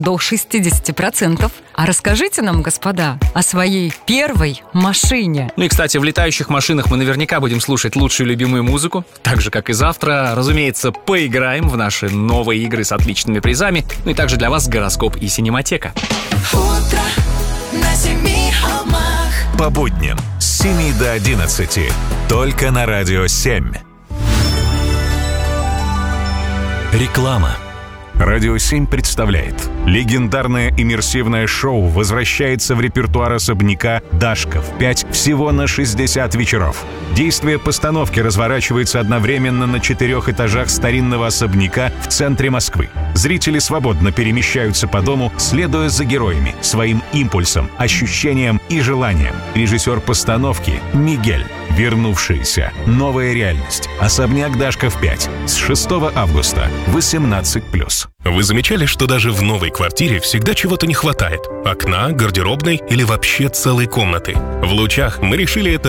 до 60%. А расскажите нам, господа, о своей первой машине. Ну и, кстати, в летающих машинах мы наверняка будем слушать лучшую любимую музыку. Так же, как и завтра. Разумеется, поиграем в наши новые игры с отличными призами. Ну и также для вас гороскоп и синематека. Утро на семи холмах. По будням с 7 до 11. Только на Радио 7. Реклама. Радио 7 представляет. Легендарное иммерсивное шоу возвращается в репертуар особняка «Дашков 5» всего на 60 вечеров. Действие постановки разворачивается одновременно на 4 этажах старинного особняка в центре Москвы. Зрители свободно перемещаются по дому, следуя за героями, своим импульсом, ощущениям и желаниям. Режиссер постановки Мигель. Вернувшиеся. Новая реальность. Особняк Дашков 5. С 6 августа. 18+. Вы замечали, что даже в новой квартире всегда чего-то не хватает? Окна, гардеробной или вообще целой комнаты? В «Лучах» мы решили это